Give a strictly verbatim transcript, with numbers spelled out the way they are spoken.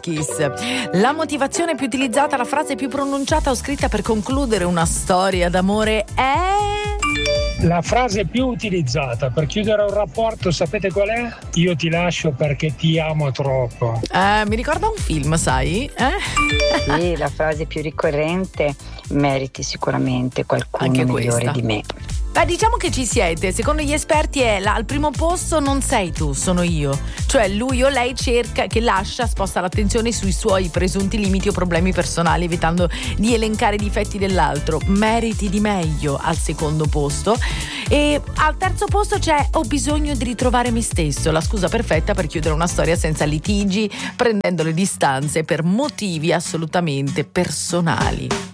Kiss. La motivazione più utilizzata, la frase più pronunciata o scritta per concludere una storia d'amore è... La frase più utilizzata per chiudere un rapporto, sapete qual è? Io ti lascio perché ti amo troppo. Eh, mi ricorda un film, sai? Eh? Sì, la frase più ricorrente: meriti sicuramente qualcuno Anche migliore questa. di me. Beh, diciamo che ci siete. Secondo gli esperti è la, al primo posto non sei tu, sono io. Cioè lui o lei cerca, che lascia, sposta l'attenzione sui suoi presunti limiti o problemi personali, evitando di elencare i difetti dell'altro. Meriti di meglio al secondo posto. E al terzo posto c'è ho bisogno di ritrovare me stesso, la scusa perfetta per chiudere una storia senza litigi, prendendo le distanze per motivi assolutamente personali.